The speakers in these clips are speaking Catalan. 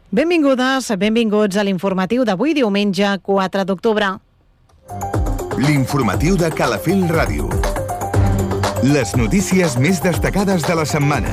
Benvingudes, benvinguts a l'informatiu d'avui diumenge 4 d'octubre. L'informatiu de Calafell Ràdio. Les notícies més destacades de la setmana.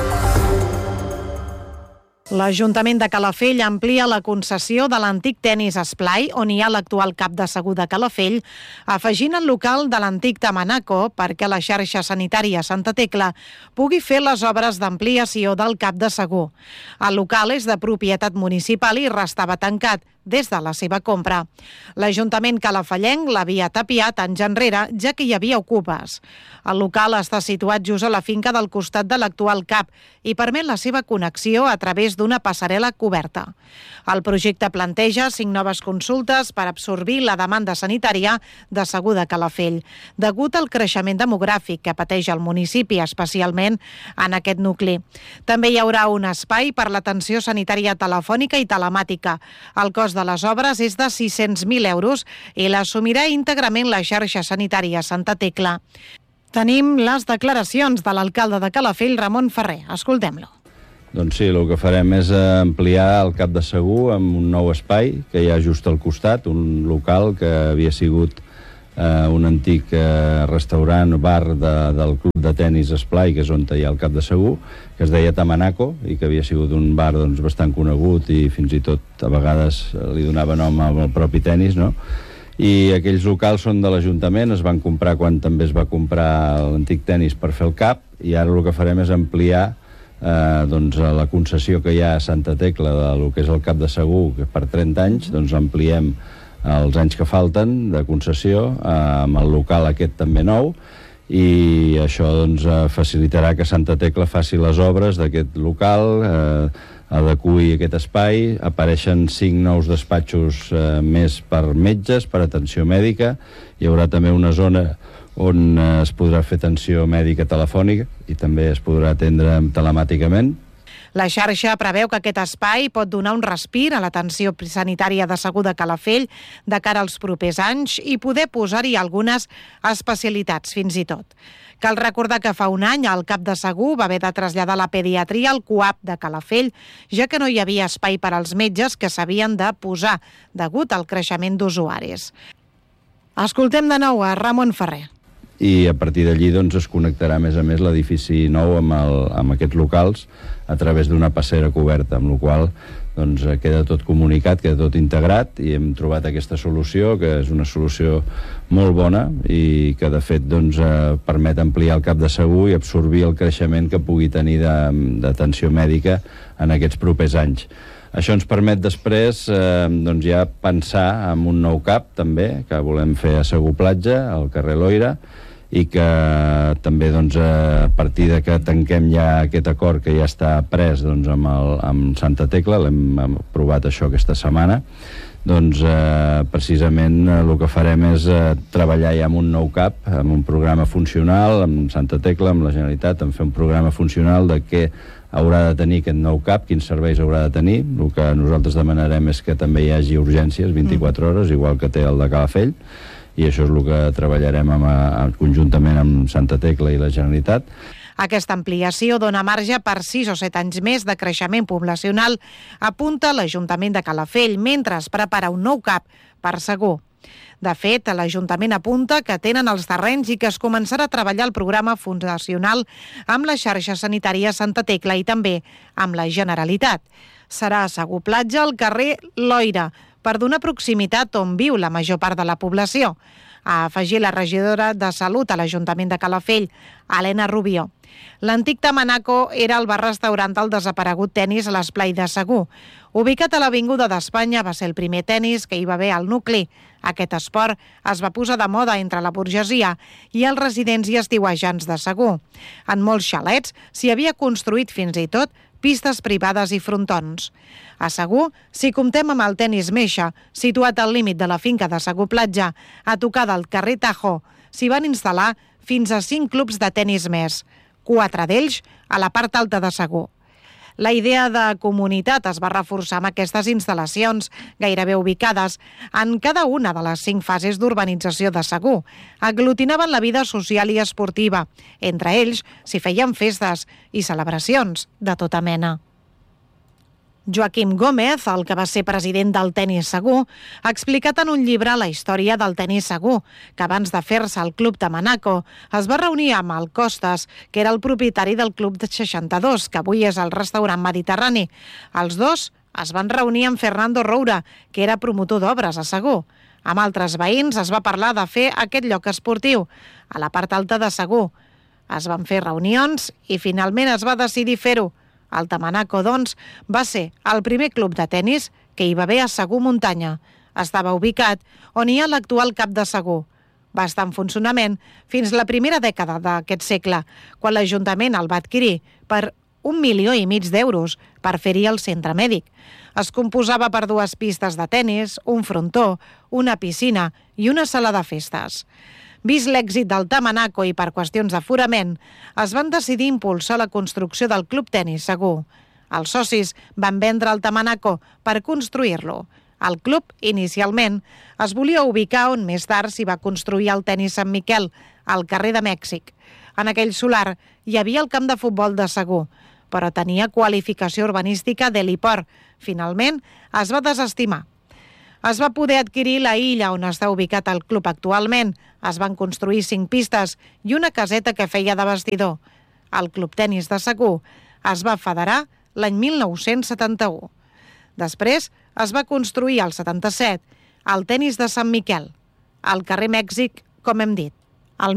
L'Ajuntament de Calafell amplia la concessió de l'antic tenis Esplai, on hi ha l'actual cap de Segur de Calafell, afegint el local de l'antic Tamanaco perquè la xarxa sanitària Santa Tecla pugui fer les obres d'ampliació del cap de Segur. El local és de propietat municipal i restava tancat des de la seva compra. L'Ajuntament calafellenc l'havia tapiat anys enrere, ja que hi havia ocupes. El local està situat just a la finca del costat de l'actual CAP i permet la seva connexió a través d'una passarel·la coberta. El projecte planteja 5 noves consultes per absorbir la demanda sanitària de Segur de Calafell, degut al creixement demogràfic que pateix el municipi, especialment en aquest nucli. També hi haurà un espai per l'atenció sanitària telefònica i telemàtica. El cost de les obres és de 600.000 euros i l'assumirà íntegrament la xarxa sanitària Santa Tecla. Tenim les declaracions de l'alcalde de Calafell, Ramon Ferrer. Escoltem-lo. Doncs sí, el que farem és ampliar el cap de Segur amb un nou espai que hi ha just al costat, un local que havia sigut un antic restaurant, bar del club de tenis Esplai, que és on hi ha el cap de Segur, que es deia Tamanaco i que havia sigut un bar bastant conegut i fins i tot a vegades li donava nom al propi tenis, no? I aquells locals són de l'Ajuntament, es van comprar quan també es va comprar l'antic tenis per fer el CAP, i ara el que farem és ampliar la concessió que hi ha a Santa Tecla del que és el cap de Segur, que per 30 anys, doncs ampliem els anys que falten de concessió amb el local aquest també nou, i això doncs facilitarà que Santa Tecla faci les obres d'aquest local, adeqüi aquest espai. Apareixen 5 nous despatxos més per metges, per atenció mèdica. Hi haurà també una zona on es podrà fer atenció mèdica telefònica i també es podrà atendre telemàticament. La xarxa preveu que aquest espai pot donar un respir a l'atenció sanitària de Segur de Calafell de cara als propers anys i poder posar-hi algunes especialitats fins i tot. Cal recordar que fa un any el cap de Segur va haver de traslladar la pediatria al CUAP de Calafell, ja que no hi havia espai per als metges que s'havien de posar degut al creixement d'usuaris. Escoltem de nou a Ramon Ferrer. I a partir d'allí doncs, es connectarà a més l'edifici nou amb aquests locals a través d'una passera coberta, amb la qual doncs, queda tot comunicat, queda tot integrat, i hem trobat aquesta solució, que és una solució molt bona i que de fet doncs, permet ampliar el cap de Segur i absorbir el creixement que pugui tenir d'atenció mèdica en aquests propers anys. Això ens permet després doncs, ja pensar en un nou CAP també, que volem fer a Segur Platja, al carrer Loira, i que també doncs, a partir de que tanquem ja aquest acord que ja està pres doncs, amb Santa Tecla, l'hem aprovat això aquesta setmana, doncs precisament el que farem és treballar ja amb un nou CAP, amb un programa funcional, amb Santa Tecla, amb la Generalitat, en fer un programa funcional de què haurà de tenir aquest nou CAP, quins serveis haurà de tenir. El que nosaltres demanarem és que també hi hagi urgències 24 hores, igual que té el de Calafell, i això és el que treballarem conjuntament amb Santa Tecla i la Generalitat. Aquesta ampliació dona marge per 6 o 7 anys més de creixement poblacional, apunta l'Ajuntament de Calafell, mentre es prepara un nou CAP per Segur. De fet, l'Ajuntament apunta que tenen els terrenys i que es començarà a treballar el programa fundacional amb la xarxa sanitària Santa Tecla i també amb la Generalitat. Serà a Segur Platja, al carrer Loira, per donar proximitat on viu la major part de la població, ha afegit la regidora de Salut a l'Ajuntament de Calafell, Helena Rubió. L'antic Tamanaco era el bar-restaurant del desaparegut tenis a l'Esplai de Segur. Ubicat a l'Avinguda d'Espanya, va ser el primer tenis que hi va haver al nucli. Aquest esport es va posar de moda entre la burgesia i els residents i estiuejants de Segur. En molts xalets s'hi havia construït fins i tot pistes privades i frontons. A Segur, si comptem amb el tenis Meixa, situat al límit de la finca de Segur Platja, a tocar del carrer Tajo, s'hi van instal·lar fins a 5 clubs de tenis més, 4 d'ells a la part alta de Segur. La idea de comunitat es va reforçar amb aquestes instal·lacions, gairebé ubicades en cada una de les 5 fases d'urbanització de Segur. Aglutinaven la vida social i esportiva. Entre ells s'hi feien festes i celebracions de tota mena. Joaquim Gómez, el que va ser president del tenis segur, ha explicat en un llibre la història del tenis segur, que abans de fer-se al Club de Manaco es va reunir amb el Costas, que era el propietari del Club de 62, que avui és el restaurant Mediterrani. Els dos es van reunir amb Fernando Roura, que era promotor d'obres a Segur. Amb altres veïns es va parlar de fer aquest lloc esportiu, a la part alta de Segur. Es van fer reunions i finalment es va decidir fer-ho. El Tamanaco, doncs, va ser el primer club de tennis que hi va haver a Segur Muntanya. Estava ubicat on hi ha l'actual Cap de Segur. Va estar en funcionament fins la primera dècada d'aquest segle, quan l'Ajuntament el va adquirir per 1,5 milions d'euros per fer-hi el centre mèdic. Es composava per 2 pistes de tennis, un frontó, una piscina i una sala de festes. Vist l'èxit del Tamanaco i per qüestions d'aforament, es van decidir impulsar la construcció del Club Tenis Segur. Els socis van vendre el Tamanaco per construir-lo. El club, inicialment, es volia ubicar on més tard s'hi va construir el Tenis Sant Miquel, al carrer de Mèxic. En aquell solar hi havia el camp de futbol de Segur, però tenia qualificació urbanística d'heliport. Finalment, es va desestimar. Es va poder adquirir la illa on està ubicat el club actualment. Es van construir 5 pistes i una caseta que feia de vestidor. El Club Tenis de Segur es va federar l'any 1971. Després es va construir al 77 el Tenis de Sant Miquel, al carrer Mèxic, com hem dit. El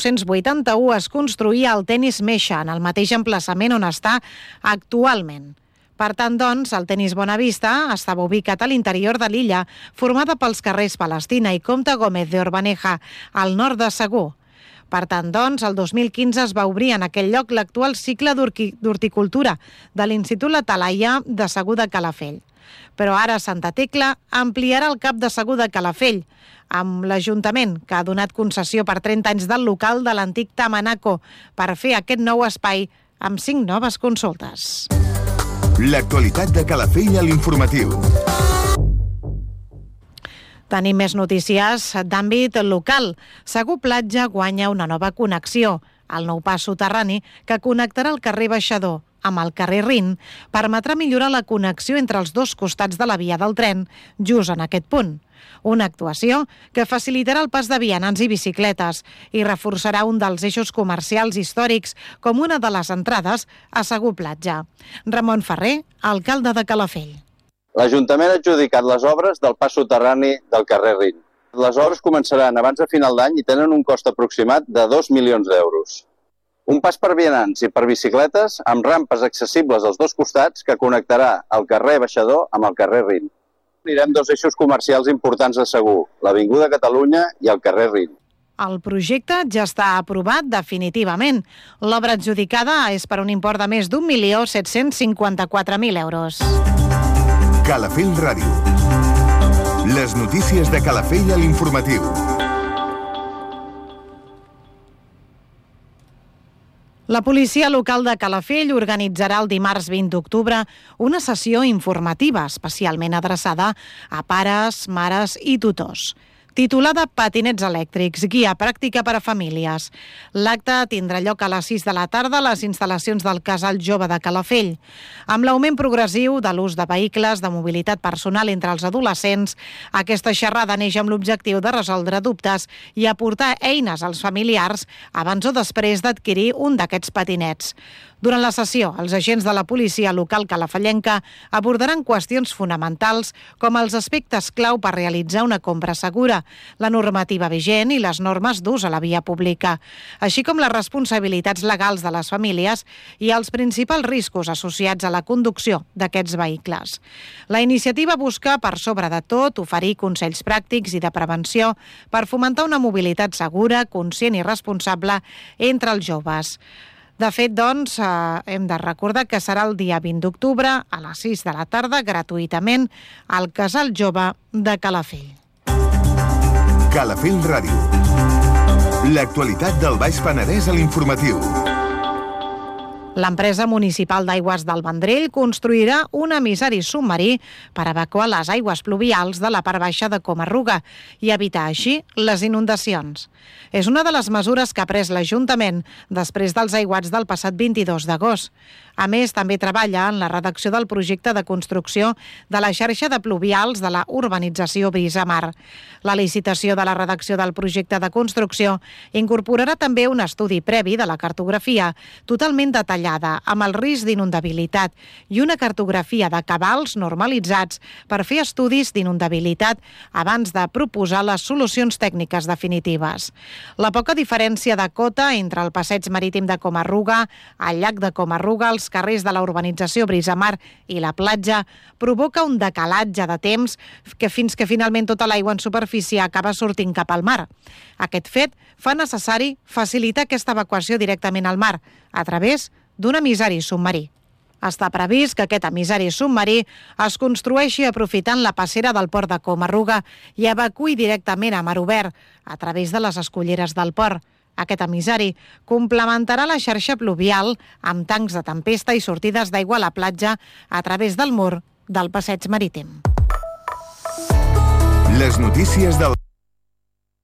1981 es construïa el Tenis Meixa en el mateix emplaçament on està actualment. Per tant, doncs, el Tenis Bonavista estava ubicat a l'interior de l'illa, formada pels carrers Palestina i Comte Gómez de Orbaneja, al nord de Segur. Per tant, doncs, el 2015 es va obrir en aquell lloc l'actual cicle d'horticultura de l'Institut La Talaia de Segur de Calafell. Però ara Santa Tecla ampliarà el CAP de Segur de Calafell, amb l'Ajuntament, que ha donat concessió per 30 anys del local de l'antic Tamanaco per fer aquest nou espai amb 5 noves consultes. L'actualitat de Calafell a l'informatiu. Tenim més notícies d'àmbit local. Segur Platja guanya una nova connexió. El nou pas soterrani que connectarà el carrer Baixador amb el carrer Rin permetrà millorar la connexió entre els dos costats de la via del tren, just en aquest punt. Una actuació que facilitarà el pas de vianants i bicicletes i reforçarà un dels eixos comercials històrics com una de les entrades a Segur Platja. Ramon Ferrer, alcalde de Calafell. L'Ajuntament ha adjudicat les obres del pas soterrani del carrer Rin. Les obres començaran abans de final d'any i tenen un cost aproximat de 2 milions d'euros. Un pas per vianants i per bicicletes amb rampes accessibles als dos costats que connectarà el carrer Baixador amb el carrer Rin. Anirem 2 eixos comercials importants de Segur, l'Avinguda Catalunya i el carrer Rin. El projecte ja està aprovat definitivament. L'obra adjudicada és per un import de més d'1.754.000 euros. Calafell Ràdio. Les notícies de Calafell a l'informatiu. La policia local de Calafell organitzarà el dimarts 20 d'octubre una sessió informativa especialment adreçada a pares, mares i tutors. Titulada Patinets elèctrics, guia pràctica per a famílies. L'acte tindrà lloc a les 6 de la tarda a les instal·lacions del Casal Jove de Calafell. Amb l'augment progressiu de l'ús de vehicles de mobilitat personal entre els adolescents, aquesta xerrada neix amb l'objectiu de resoldre dubtes i aportar eines als familiars abans o després d'adquirir un d'aquests patinets. Durant la sessió, els agents de la policia local calafellenca abordaran qüestions fonamentals com els aspectes clau per realitzar una compra segura, la normativa vigent i les normes d'ús a la via pública, així com les responsabilitats legals de les famílies i els principals riscos associats a la conducció d'aquests vehicles. La iniciativa busca, per sobre de tot, oferir consells pràctics i de prevenció per fomentar una mobilitat segura, conscient i responsable entre els joves. De fet, doncs, hem de recordar que serà el dia 20 d'octubre a les 6 de la tarda, gratuïtament, al Casal Jove de Calafell. Calafell Ràdio. L'actualitat del Baix Penedès a l'informatiu. L'empresa municipal d'aigües del Vendrell construirà un emissari submarí per evacuar les aigües pluvials de la part baixa de Comarruga i evitar així les inundacions. És una de les mesures que ha pres l'Ajuntament després dels aiguats del passat 22 d'agost. A més, també treballa en la redacció del projecte de construcció de la xarxa de pluvials de la urbanització Brisamar. La licitació de la redacció del projecte de construcció incorporarà també un estudi previ de la cartografia totalment detallada, amb el risc d'inundabilitat, i una cartografia de cabals normalitzats per fer estudis d'inundabilitat abans de proposar les solucions tècniques definitives. La poca diferència de cota entre el passeig marítim de Comarruga, el llac de Comarruga, els carrers de la urbanització Brisamar i la platja provoca un decalatge de temps fins que finalment tota l'aigua en superfície acaba sortint cap al mar. Aquest fet fa necessari facilitar aquesta evacuació directament al mar a través d'un emissari submarí. Està previst que aquest emissari submarí es construeixi aprofitant la passera del port de Comarruga i evacuï directament a mar obert a través de les esculleres del port. Aquest emissari complementarà la xarxa pluvial amb tancs de tempesta i sortides d'aigua a la platja a través del mur del passeig marítim. Les notícies del